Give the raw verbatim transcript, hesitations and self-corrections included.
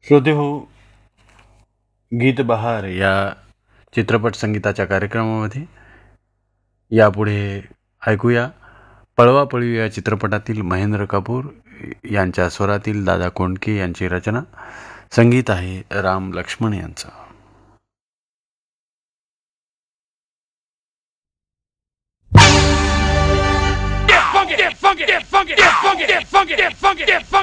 श्रोते हो, गीत बहार या चित्रपट संगीताच्या कार्यक्रमामध्ये यापुढे ऐकूया पळवा पळू या चित्रपटातील महेंद्र कपूर यांच्या स्वरातील दादा कोंडके यांची रचना. संगीत आहे राम लक्ष्मण यांचं. Get funky, get funky, get funky, get funky, get funky, get funky, get funky.